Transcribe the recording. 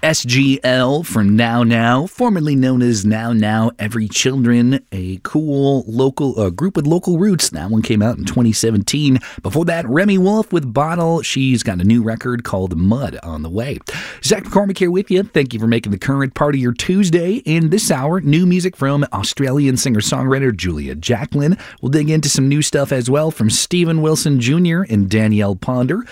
SGL from Now Now, formerly known as Now Now Every Children, a cool local group with local roots. That one came out in 2017. Before that, Remy Wolf with Bottle. She's got a new record called Mud on the way. Zach McCormick here with you. Thank you for making the current part of your Tuesday. In this hour, new music from Australian singer-songwriter Julia Jacklin. We'll dig into some new stuff as well from Steven Wilson Jr. and Danielle Ponder.